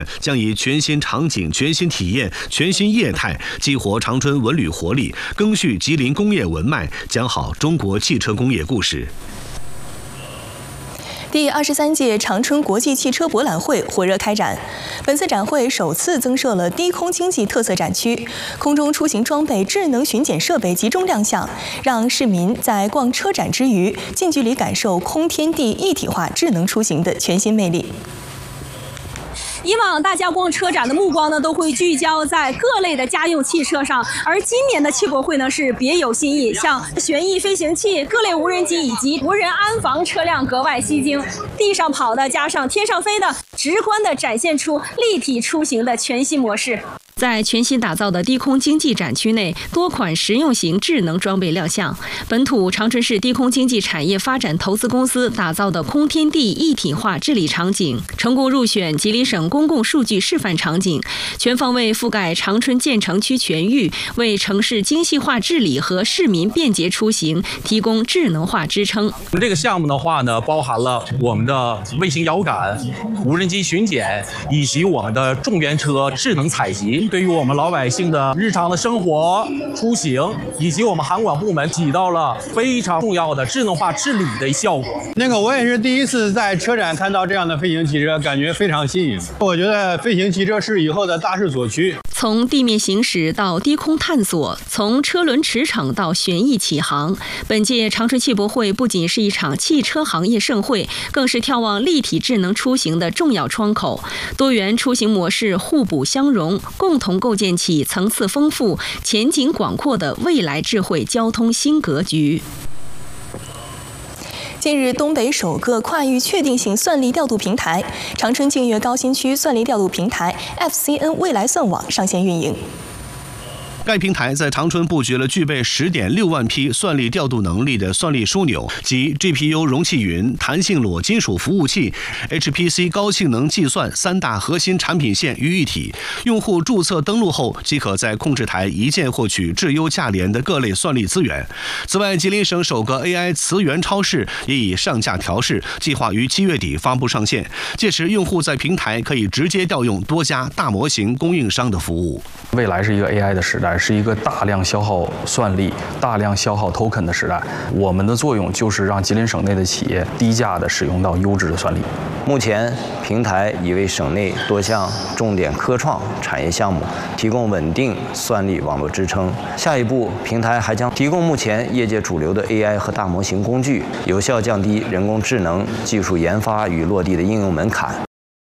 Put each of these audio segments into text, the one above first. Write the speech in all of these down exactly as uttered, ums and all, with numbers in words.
将以全新场景、全新体验、全新业态激活长春文旅活力，赓续吉林工业文脉，讲好中国汽车工业故事。 第二十三届长春国际汽车博览会火热开展。本次展会首次增设了低空经济特色展区，空中出行装备、智能巡检设备集中亮相，让市民在逛车展之余，近距离感受空天地一体化智能出行的全新魅力。 以往大家逛车展的目光呢，都会聚焦在各类的家用汽车上，而今年的汽博会呢是别有新意，像旋翼飞行器、各类无人机以及无人安防车辆格外吸睛，地上跑的加上天上飞的，直观地展现出立体出行的全新模式。 在全新打造的低空经济展区内，多款实用型智能装备亮相。本土长春市低空经济产业发展投资公司打造的空天地一体化治理场景，成功入选吉林省公共数据示范场景，全方位覆盖长春建成区全域，为城市精细化治理和市民便捷出行提供智能化支撑。 我们这个项目的话呢，包含了我们的卫星遥感、无人机巡检以及我们的重源车智能采集。对于我们老百姓的日常的生活出行，以及我们航管部门起到了非常重要的智能化治理的效果。 那个我也是第一次在车展看到这样的飞行汽车，感觉非常新颖。我觉得飞行汽车是以后的大势所趋。 从地面行驶到低空探索，从车轮驰骋到旋翼起航，本届长春汽博会不仅是一场汽车行业盛会，更是眺望立体智能出行的重要窗口。多元出行模式互补相融，共同构建起层次丰富、前景广阔的未来智慧交通新格局。 近日，东北首个跨域确定性算力调度平台——长春净月高新区算力调度平台 F C N 未来算网上线运营。 该平台在长春布局了具备 十点六万匹算力调度能力的算力枢纽及 G P U 容器云、弹性裸金属服务器、H P C 高性能计算三大核心产品线于一体。用户注册登录后，即可在控制台一键获取质优价廉的各类算力资源。此外，吉林省首个 A I 磁源超市也已上架调试，计划于七月底发布上线。届时，用户在平台可以直接调用多家大模型供应商的服务。 未来是一个 A I 的时代，是一个大量消耗算力、大量消耗 token 的时代。我们的作用就是让吉林省内的企业低价的使用到优质的算力。 目前，平台已为省内多项重点科创产业项目提供稳定算力网络支撑。下一步，平台还将提供目前业界主流的 A I 和大模型工具，有效降低人工智能技术研发与落地的应用门槛。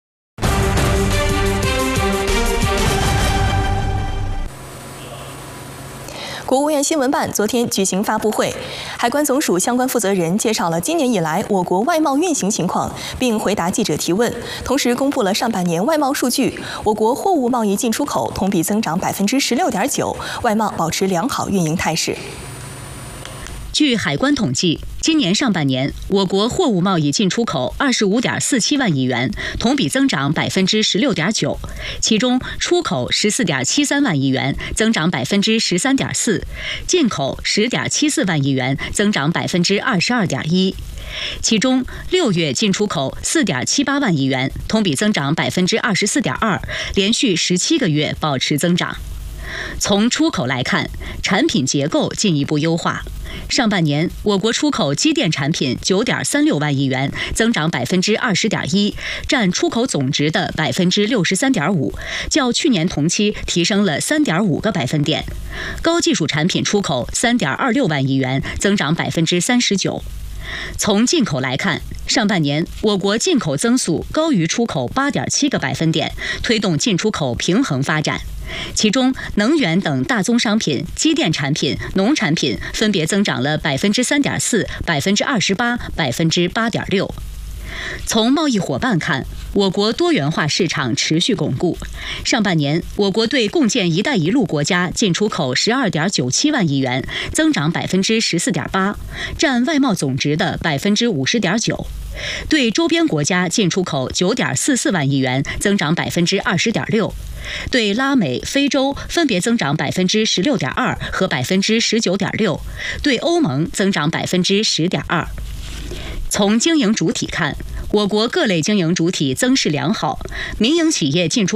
国务院新闻办昨天举行发布会，海关总署相关负责人介绍了今年以来我国外贸运行情况，并回答记者提问，同时公布了上半年外贸数据。我国货物贸易进出口同比增长百分之十六点九，外贸保持良好运营态势。 据海关统计，今年上半年，我国货物贸易进出口二十五点四七万亿元，同比增长百分之十六点九。其中，出口十四点七三万亿元，增长百分之十三点四；进口十点七四万亿元，增长百分之二十二点一。其中，六月进出口四点七八万亿元，同比增长百分之二十四点二，连续十七个月保持增长。从出口来看，产品结构进一步优化。上半年，我国出口机电产品九点三六万亿元，增长百分之二十点一，占出口总值的百分之六十三点五，较去年同期提升了三点五个百分点。高技术产品出口三点二六万亿元，增长百分之三十九。从进口来看，上半年我国进口增速高于出口八点七个百分点，推动进出口平衡发展。其中，能源等大宗商品、机电产品、农产品分别增长了百分之三点四、百分之二十八、百分之八点六。从贸易伙伴看，我国多元化市场持续巩固。上半年，我国对共建“一带一路”国家进出口十二点九七万亿元，增长百分之十四点八，占外贸总值的百分之五十点九。对周边国家进出口九点四四万亿元，增长百分之二十点六。对拉美、非洲分别增长百分之十六点二和百分之十九点六，对欧盟增长百分之十点二。从经营主体看，我国各类经营主体增势良好，民营企业进出